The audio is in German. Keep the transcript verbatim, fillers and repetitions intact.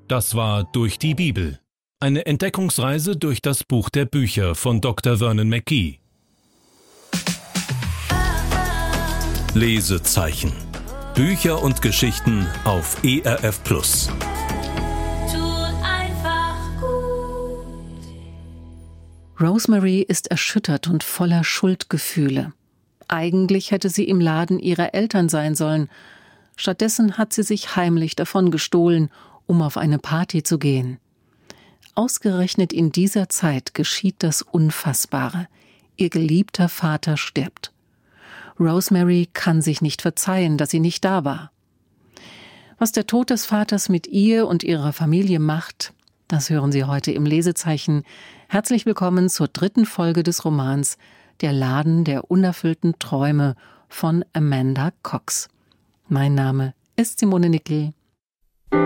Das war Durch die Bibel. Eine Entdeckungsreise durch das Buch der Bücher von Doktor Vernon McGee. Lesezeichen. Bücher und Geschichten auf E R F Plus. Rosemary ist erschüttert und voller Schuldgefühle. Eigentlich hätte sie im Laden ihrer Eltern sein sollen. Stattdessen hat sie sich heimlich davon gestohlen, um auf eine Party zu gehen. Ausgerechnet in dieser Zeit geschieht das Unfassbare. Ihr geliebter Vater stirbt. Rosemary kann sich nicht verzeihen, dass sie nicht da war. Was der Tod des Vaters mit ihr und ihrer Familie macht, das hören Sie heute im Lesezeichen. Herzlich willkommen zur dritten Folge des Romans Der Laden der unerfüllten Träume von Amanda Cox. Mein Name ist Simone Nickel.